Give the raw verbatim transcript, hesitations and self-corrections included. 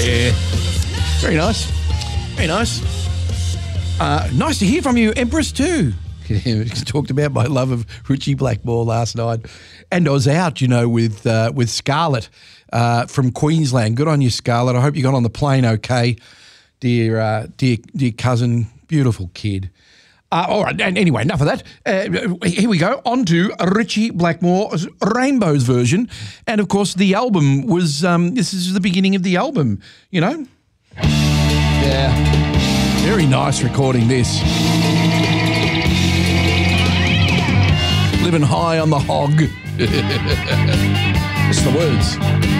Yeah. Very nice. Very nice. Uh, nice to hear from you, Empress, too. We talked about my love of Richie Blackmore last night. And I was out, you know, with uh, with Scarlett uh, from Queensland. Good on you, Scarlett. I hope you got on the plane okay. Dear, uh, dear, dear cousin, beautiful kid. Uh, all right, and anyway, enough of that. Uh, here we go, on to Richie Blackmore's Rainbows version. And, of course, the album was, um, this is the beginning of the album, you know? Yeah, very nice recording this. Living high on the hog. That's the words.